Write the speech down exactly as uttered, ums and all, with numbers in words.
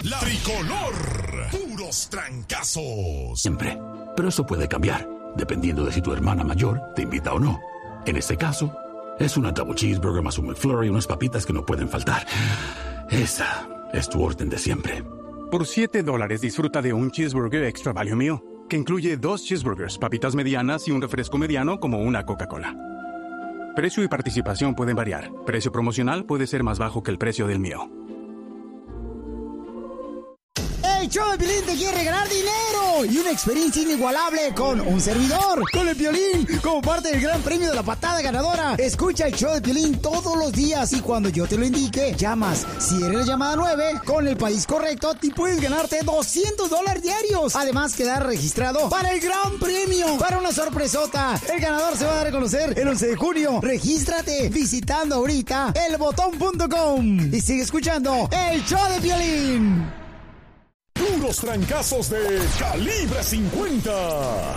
La Tricolor. Puros trancazos. Siempre. Pero eso puede cambiar, dependiendo de si tu hermana mayor te invita o no. En este caso, es una double cheeseburger más un McFlurry y unas papitas que no pueden faltar. Esa es tu orden de siempre. Por siete dólares disfruta de un cheeseburger extra value meal, que incluye dos cheeseburgers, papitas medianas y un refresco mediano como una Coca-Cola. Precio y participación pueden variar. Precio promocional puede ser más bajo que el precio del meal. El show de Piolín te quiere regalar dinero y una experiencia inigualable con un servidor, con el Piolín, como parte del gran premio de la patada ganadora. Escucha el show de Piolín todos los días y cuando yo te lo indique, llamas. Si eres la llamada nueve, con el país correcto, te puedes ganarte doscientos dólares diarios. Además, quedar registrado para el gran premio, para una sorpresota. El ganador se va a dar a conocer el once de junio. Regístrate visitando ahorita el botón punto com y sigue escuchando el show de Piolín. Puros trancazos de Calibre cincuenta.